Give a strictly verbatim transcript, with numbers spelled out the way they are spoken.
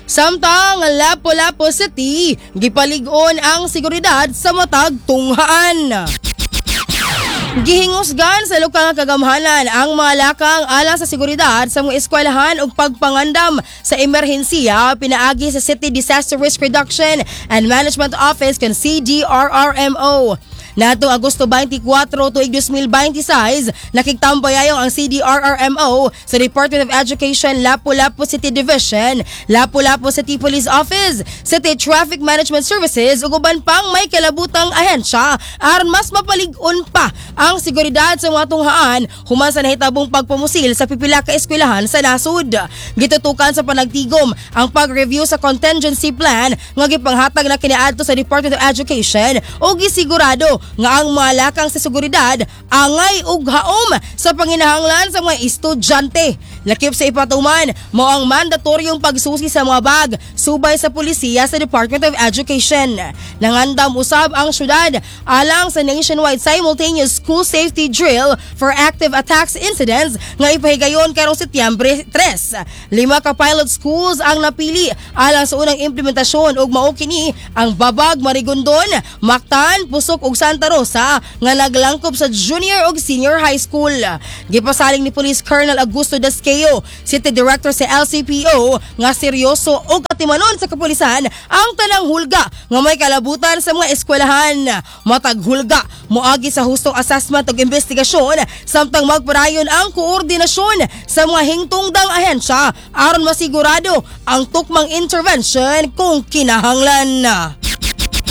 Samtang Lapu-Lapu City, gipalig-on ang seguridad sa matag tunghaan. Gihingusgan sa lokal nga kagamhanan ang mga lakang alang sa seguridad sa mga eskwelahan ug pagpangandam sa emerhensiya pinaagi sa City Disaster Risk Reduction and Management Office kan C D R R M O. Natong Agosto twenty-four tuig twenty twenty-six, nakigtambayayong ang C D R R M O sa Department of Education Lapu-Lapu City Division, Lapu-Lapu City Police Office, City Traffic Management Services ug uban pang may kalabutang ahensya aron mas mapalig-on pa ang seguridad sa mga tunghaan human sa nahitabong pagpamusil sa pipila ka eskwelahan sa nasud. Gitutukan sa panagtigom ang pag-review sa contingency plan nga gipanghatag na kiniadto sa Department of Education o gisigurado nga ang mga lakang sa seguridad angay ug haom sa panginahanglan sa mga estudyante. Lakip sa ipatuman mo ang mandatoryong pagsusi sa mga bag subay sa pulisiya sa Department of Education. Nangandam usab ang syudad alang sa nationwide simultaneous school safety drill for active attacks incidents nga ipahigayon karong Setyembre tres. Lima ka pilot schools ang napili alang sa unang implementasyon ug mao kini ang Babag, Marigondon, Mactan, Pusok ug Santa Rosa nga naglangkob sa junior ug senior high school. Gipasaling ni Police Colonel Augusto Dasqueo, City Director sa L C P O, nga seryoso ug katimanon sa kapulisan ang tanang hulga nga may kalabutan sa mga eskwelahan. Matag hulga moagi sa hustong assessment ug investigasyon samtang magpadayon ang koordinasyon sa mga hingtungdang ahensya aron masigurado ang tukmang intervention kung kinahanglan.